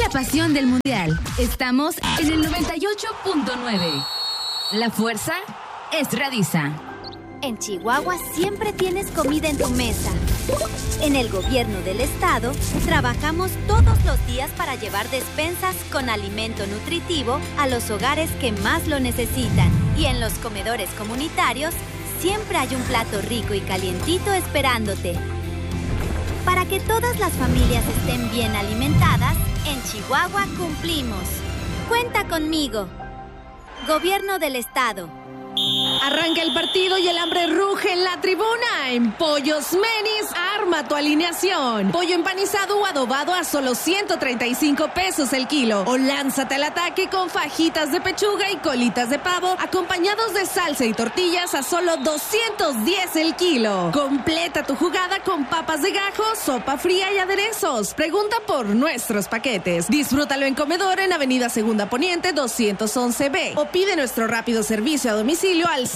la pasión del Mundial. Estamos en el 98.9. La fuerza es Radisa. En Chihuahua siempre tienes comida en tu mesa. En el gobierno del estado, trabajamos todos los días para llevar despensas con alimento nutritivo a los hogares que más lo necesitan. Y en los comedores comunitarios, siempre hay un plato rico y calientito esperándote. Para que todas las familias estén bien alimentadas, en Chihuahua cumplimos. Cuenta conmigo. Gobierno del estado. Arranca el partido y el hambre ruge en la tribuna. En Pollos Menis, arma tu alineación. Pollo empanizado o adobado a solo 135 pesos el kilo. O lánzate al ataque con fajitas de pechuga y colitas de pavo, acompañados de salsa y tortillas a solo 210 el kilo. Completa tu jugada con papas de gajo, sopa fría y aderezos. Pregunta por nuestros paquetes. Disfrútalo en comedor en Avenida Segunda Poniente 211B. O pide nuestro rápido servicio a domicilio al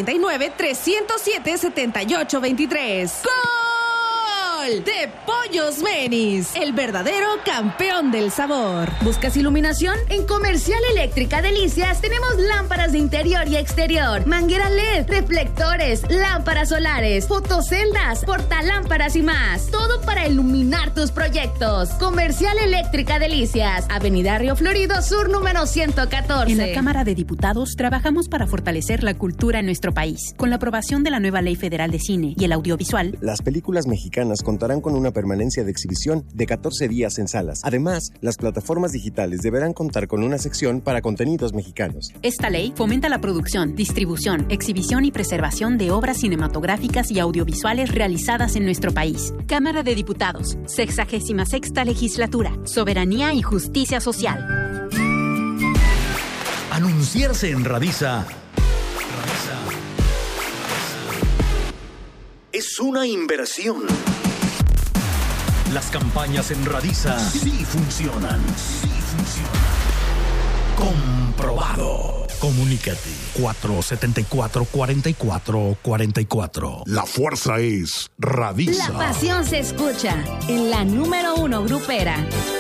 639-307-7823. ¡Gol! De Pollos Menis, el verdadero campeón del sabor. ¿Buscas iluminación? En Comercial Eléctrica Delicias tenemos lámparas de interior y exterior, manguera LED, reflectores, lámparas solares, fotoceldas, portalámparas y más. Todo para iluminar tus proyectos. Comercial Eléctrica Delicias, Avenida Río Florido Sur número 114. En la Cámara de Diputados trabajamos para fortalecer la cultura en nuestro país. Con la aprobación de la nueva Ley Federal de Cine y el Audiovisual, las películas mexicanas contarán con una permanencia de exhibición de 14 días en salas. Además, las plataformas digitales deberán contar con una sección para contenidos mexicanos. Esta ley fomenta la producción, distribución, exhibición y preservación de obras cinematográficas y audiovisuales realizadas en nuestro país. Cámara de Diputados, 66ª Legislatura, Soberanía y Justicia Social. Anunciarse en Radisa es una inversión. Las campañas en Radisa sí funcionan. Comprobado. Comunícate 474-4444. La fuerza es Radisa. La pasión se escucha en la número 1 grupera.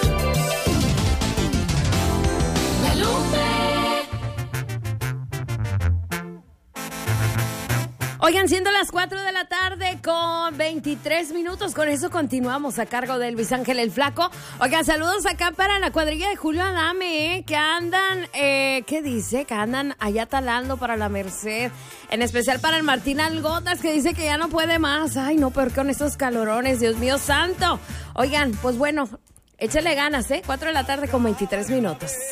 La Lupe. Oigan, siendo las 4 de la tarde con 23 minutos, con eso continuamos a cargo de Luis Ángel el Flaco. Oigan, saludos acá para la cuadrilla de Julio Adame, que andan, ¿qué dice? Que andan allá talando para la Merced, en especial para el Martín Algotas, que dice que ya no puede más. Ay, no, pero con estos calorones, Dios mío santo. Oigan, pues bueno, échale ganas, 4 de la tarde con 23 minutos.